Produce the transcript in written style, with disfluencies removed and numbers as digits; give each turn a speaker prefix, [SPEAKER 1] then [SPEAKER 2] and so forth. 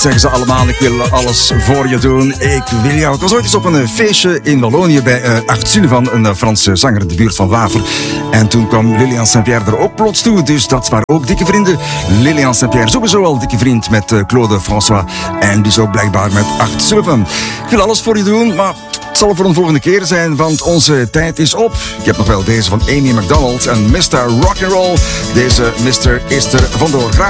[SPEAKER 1] zeggen ze allemaal. Ik wil alles voor je doen. Ik wil jou. Ik was ooit eens op een feestje in Wallonië bij Art Sullivan, een Franse zanger in de buurt van Waver. En toen kwam Lilian Saint-Pierre er ook plots toe. Dus dat waren ook dikke vrienden. Lilian Saint-Pierre sowieso al dikke vriend met Claude François. En dus ook blijkbaar met Art Sullivan. Ik wil alles voor je doen, maar het zal voor een volgende keer zijn, want onze tijd is op. Ik heb nog wel deze van Amy McDonald en Mr. Rock'n'Roll. Deze Mr. is er vandoor. Graag